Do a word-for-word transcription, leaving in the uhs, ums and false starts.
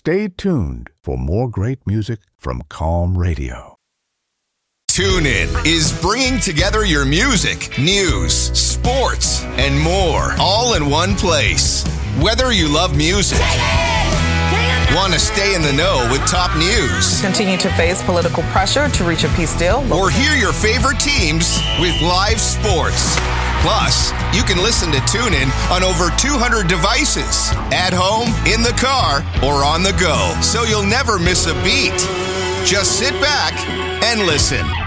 Stay tuned for more great music from Calm Radio. TuneIn is bringing together your music, news, sports, and more, all in one place. Whether you love music, want to stay in the know with top news, continue to face political pressure to reach a peace deal, or hear your favorite teams with live sports. Plus, you can listen to TuneIn on over two hundred devices, at home, in the car, or on the go, so you'll never miss a beat. Just sit back and listen.